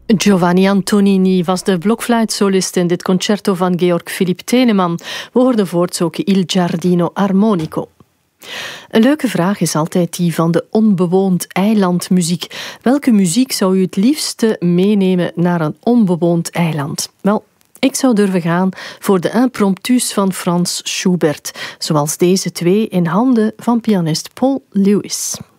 Giovanni Antonini was de blokfluitsolist in dit concerto van Georg Philipp Telemann. We hoorden voortzoeken Il Giardino Armonico. Een leuke vraag is altijd die van de onbewoond eilandmuziek. Welke muziek zou u het liefste meenemen naar een onbewoond eiland? Wel, ik zou durven gaan voor de impromptus van Franz Schubert, zoals deze twee in handen van pianist Paul Lewis.